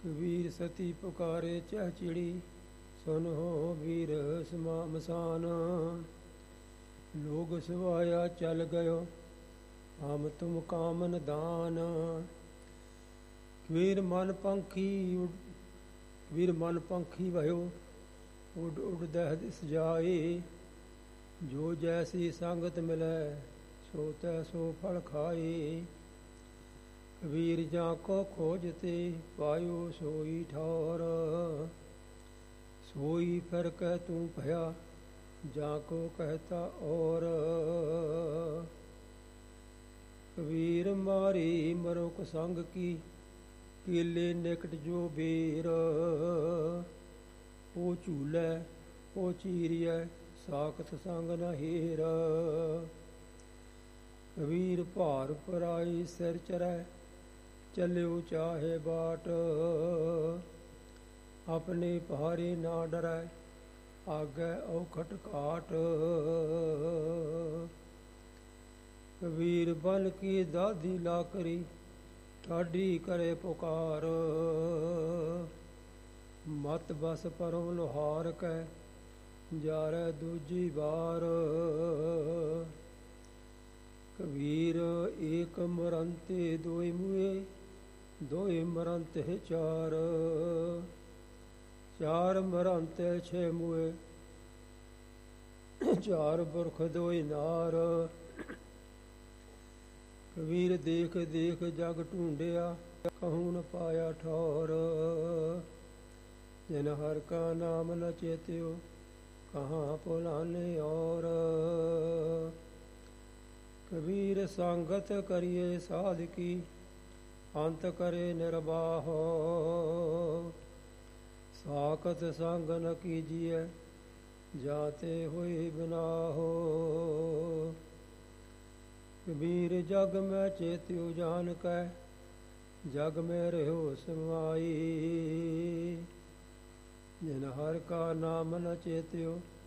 ਕਬੀਰ ਸਤੀ ਪੁਕਾਰੇ ਚਹ ਚਿੜੀ, ਸੁਨ ਹੋ ਵੀਰ ਸਮਾ ਮਸਾਨ। ਲੋਗ ਸਵਾਇਆ ਚਲ ਗਇਓ, ਹਮ ਤੁਮ ਕਾਮਨ ਦਾਨ। ਕਬੀਰ ਮਨ ਪੰਖੀ ਵਹਿਓ, ਉੱਡ ਉੱਡ ਦਹਿ ਦਿਸ ਜਾਏ। ਜੋ ਜੈਸੀ ਸੰਗਤ ਮਿਲੈ, ਸੋ ਤੈਸੋ ਫਲ ਖਾਏ। ਕਬੀਰ ਜਾਂ ਕੋ ਖੋਜਤੇ, ਪਾਇਓ ਸੋਈ ਠੌਰ। ਸੋਈ ਫਿਰ ਕਹਿ ਤੂੰ ਭਇਆ, ਜਾਂ ਕੋ ਕਹਿਤਾ ਔਰ। ਕਬੀਰ ਮਾਰੀ ਮਰੁਕ ਸੰਗ ਕੀ, ਕੀਲੇ ਨਿਕਟ ਜੋ ਬੇਰ। ਉਹ ਝੂਲੈ ਉਹ ਚੀਰੀਐ, ਸਾਖਤ ਸੰਗ ਨ ਹੀਰ। ਕਬੀਰ ਭਾਰ ਪਰਾਈ ਸਿਰ ਚਰੈ, ਚੱਲਿਓ ਚਾਹੇ ਬਾਟ। ਆਪਣੇ ਭਾਰੇ ਨਾ ਡਰੈ, ਆਗੈ ਔਖਟ ਘਾਟ। ਕਬੀਰ ਬਨ ਕੀ ਦਾਦੀ ਲਾਕਰੀ, ਠਾਡੀ ਕਰੇ ਪੁਕਾਰ। ਮਤ ਬਸ ਪਰਮ ਲੋਹਾਰ ਕੈ, ਜਾਰੈ ਦੂਜੀ ਵਾਰ। ਕਬੀਰ ਏਕ ਮਰੰਤੇ ਦੋਇ ਮੁਏ, ਦੋਇ ਮਰੰਤੇ ਚਾਰ। ਚਾਰ ਮਰੰਤੇ ਛੇ ਮੁਏ, ਚਾਰ ਪੁਰਖ ਦੋਇ ਨਾਰ। ਕਬੀਰ ਦੇਖ ਦੇਖ ਜਗ ਢੂੰਡਿਆ, ਕਹੂੰ ਨ ਪਾਇਆ ਠੌਰ। ਜਿਨ ਹਰ ਕਾ ਨਾਮ ਨ ਚੇਤਿਓ, ਕਹਾਂ ਭੁਲਾਨੇ ਔਰ। ਕਬੀਰ ਸੰਗਤ ਕਰੀਏ ਸਾਧ ਕੀ, ਅੰਤ ਕਰੇ ਨਿਰਬਾਹੋ। ਸਾਖਤ ਸੰਗ ਨ ਕੀਜੀਐ, ਜਾਤੇ ਹੋਏ ਬਿਨਾਹੋ। ਕਬੀਰ ਜਗ ਮੈਂ ਚੇਤਿਓ ਜਾਨ ਕੈ, ਜਗ ਮੈਂ ਰਹਿਓ ਸਮਾਈ। ਜਿਨ ਹਰ ਕਾ ਨਾਮ ਨ ਚੇਤਿਓ,